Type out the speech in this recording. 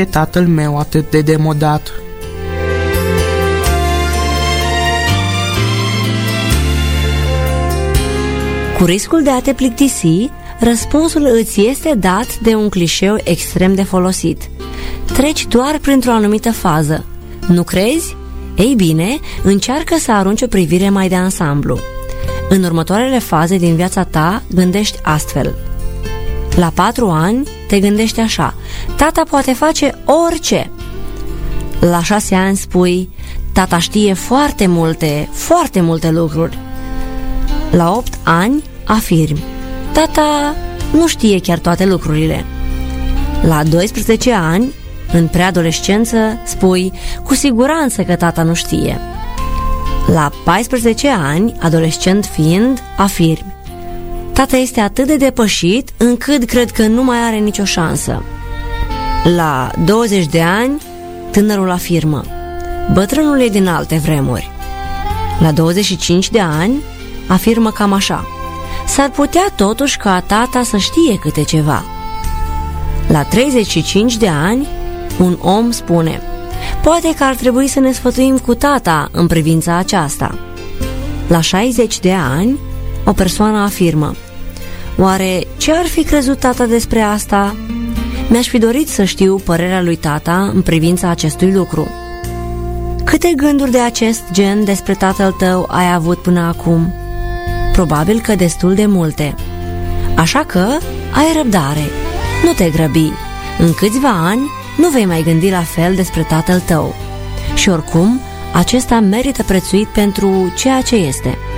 tatăl meu atât de demodat? Cu riscul de a te plictisi, răspunsul îți este dat de un clișeu extrem de folosit. Treci doar printr-o anumită fază. Nu crezi? Ei bine, încearcă să arunci o privire mai de ansamblu. În următoarele faze din viața ta, gândești astfel. La 4 ani, te gândești așa: tata poate face orice. La 6 ani spui: tata știe foarte multe lucruri. La 8 ani, afirmi: tata nu știe chiar toate lucrurile. La 12 ani, în preadolescență, spui: cu siguranță că tata nu știe. La 14 ani, adolescent fiind, afirmi: tata este atât de depășit încât cred că nu mai are nicio șansă. La 20 de ani, tânărul afirmă: bătrânul e din alte vremuri. La 25 de ani, afirmă cam așa: s-ar putea totuși ca tata să știe câte ceva. La 35 de ani, un om spune: poate că ar trebui să ne sfătuim cu tata în privința aceasta. La 60 de ani, o persoană afirmă: oare ce ar fi crezut tata despre asta? Mi-aș fi dorit să știu părerea lui tata în privința acestui lucru. Câte gânduri de acest gen despre tatăl tău ai avut până acum? Probabil că destul de multe. Așa că ai răbdare, nu te grăbi. În câțiva ani nu vei mai gândi la fel despre tatăl tău. Și oricum, acesta merită prețuit pentru ceea ce este.